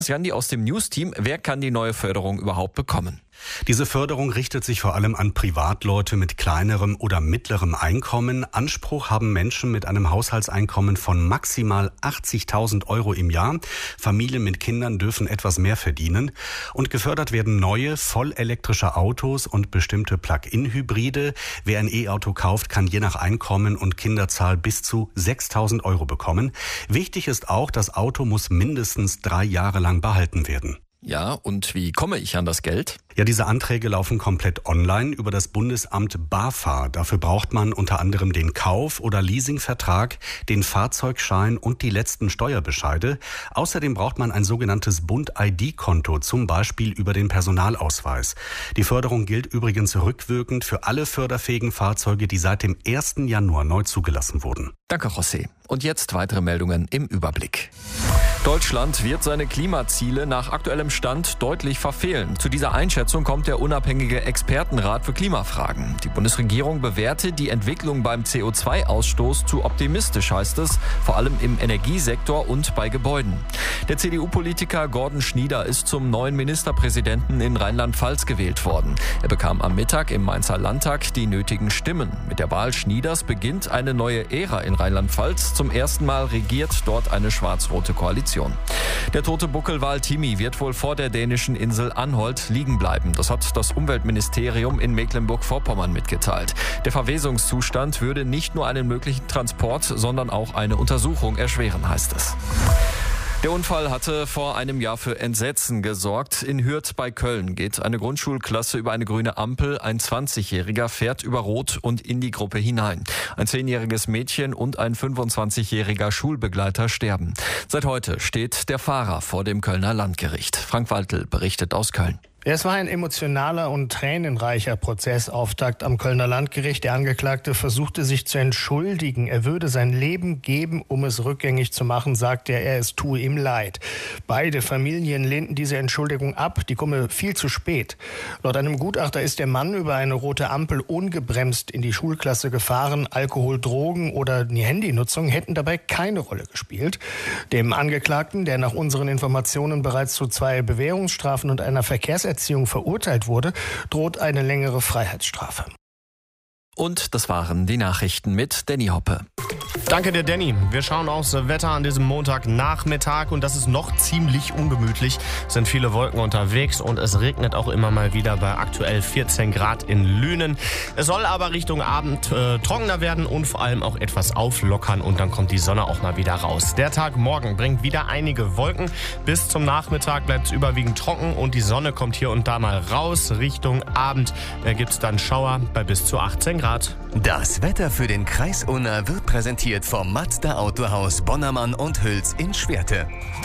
Jandi aus dem News-Team. Wer kann die neue Förderung überhaupt bekommen? Diese Förderung richtet sich vor allem an Privatleute mit kleinerem oder mittlerem Einkommen. Anspruch haben Menschen mit einem Haushaltseinkommen von maximal 80.000 Euro im Jahr. Familien mit Kindern dürfen etwas mehr verdienen. Und gefördert werden neue, vollelektrische Autos und bestimmte Plug-in-Hybride. Wer ein E-Auto kauft, kann je nach Einkommen und Kinderzahl bis zu 6.000 Euro bekommen. Wichtig ist auch, das Auto muss mindestens 3 Jahre lang behalten werden. Ja, und wie komme ich an das Geld? Ja, diese Anträge laufen komplett online über das Bundesamt BAFA. Dafür braucht man unter anderem den Kauf- oder Leasingvertrag, den Fahrzeugschein und die letzten Steuerbescheide. Außerdem braucht man ein sogenanntes Bund-ID-Konto, zum Beispiel über den Personalausweis. Die Förderung gilt übrigens rückwirkend für alle förderfähigen Fahrzeuge, die seit dem 1. Januar neu zugelassen wurden. Danke, José. Und jetzt weitere Meldungen im Überblick. Deutschland wird seine Klimaziele nach aktuellem Stand deutlich verfehlen. Zu dieser Einschätzung kommt der unabhängige Expertenrat für Klimafragen. Die Bundesregierung bewertet die Entwicklung beim CO2-Ausstoß zu optimistisch, heißt es, vor allem im Energiesektor und bei Gebäuden. Der CDU-Politiker Gordon Schnieder ist zum neuen Ministerpräsidenten in Rheinland-Pfalz gewählt worden. Er bekam am Mittag im Mainzer Landtag die nötigen Stimmen. Mit der Wahl Schnieders beginnt eine neue Ära in Rheinland-Pfalz. Zum ersten Mal regiert dort eine schwarz-rote Koalition. Der tote Buckelwal Timi wird wohl vor der dänischen Insel Anholt liegen bleiben. Das hat das Umweltministerium in Mecklenburg-Vorpommern mitgeteilt. Der Verwesungszustand würde nicht nur einen möglichen Transport, sondern auch eine Untersuchung erschweren, heißt es. Der Unfall hatte vor einem Jahr für Entsetzen gesorgt. In Hürth bei Köln geht eine Grundschulklasse über eine grüne Ampel. Ein 20-Jähriger fährt über Rot und in die Gruppe hinein. Ein 10-jähriges Mädchen und ein 25-jähriger Schulbegleiter sterben. Seit heute steht der Fahrer vor dem Kölner Landgericht. Frank Waltel berichtet aus Köln. Es war ein emotionaler und tränenreicher Prozessauftakt am Kölner Landgericht. Der Angeklagte versuchte sich zu entschuldigen. Er würde sein Leben geben, um es rückgängig zu machen, sagte er. Es tue ihm leid. Beide Familien lehnten diese Entschuldigung ab. Die komme viel zu spät. Laut einem Gutachter ist der Mann über eine rote Ampel ungebremst in die Schulklasse gefahren. Alkohol, Drogen oder die Handynutzung hätten dabei keine Rolle gespielt. Dem Angeklagten, der nach unseren Informationen bereits zu 2 Bewährungsstrafen und einer Verkehrserziehung verurteilt wurde, droht eine längere Freiheitsstrafe. Und das waren die Nachrichten mit Danny Hoppe. Danke dir, Danny. Wir schauen aufs Wetter an diesem Montagnachmittag und das ist noch ziemlich ungemütlich. Es sind viele Wolken unterwegs und es regnet auch immer mal wieder bei aktuell 14 Grad in Lünen. Es soll aber Richtung Abend trockener werden und vor allem auch etwas auflockern und dann kommt die Sonne auch mal wieder raus. Der Tag morgen bringt wieder einige Wolken. Bis zum Nachmittag bleibt es überwiegend trocken und die Sonne kommt hier und da mal raus. Richtung Abend gibt es dann Schauer bei bis zu 18 Grad. Das Wetter für den Kreis Unna wird präsentiert vom Mazda Autohaus Bonnermann und Hüls in Schwerte.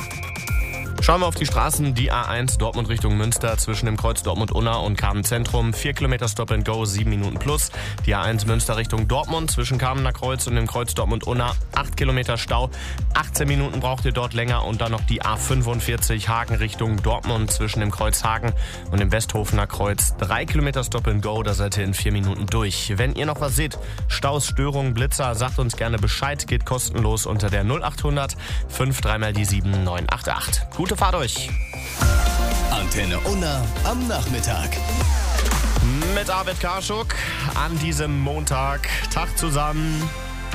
Schauen wir auf die Straßen. Die A1 Dortmund Richtung Münster zwischen dem Kreuz Dortmund-Unna und Kamenz-Zentrum. 4 Kilometer Stop and Go, 7 Minuten plus. Die A1 Münster Richtung Dortmund zwischen Kamener Kreuz und dem Kreuz Dortmund-Unna. 8 Kilometer Stau. 18 Minuten braucht ihr dort länger. Und dann noch die A45 Hagen Richtung Dortmund zwischen dem Kreuz Hagen und dem Westhofener Kreuz. 3 Kilometer Stop and Go, da seid ihr in 4 Minuten durch. Wenn ihr noch was seht, Staus, Störungen, Blitzer, sagt uns gerne Bescheid. Geht kostenlos unter der 0800 53 mal die 7988. Gute Fahrt euch. Antenne Unna am Nachmittag. Mit Arvid Karschuk an diesem Montag. Tag zusammen.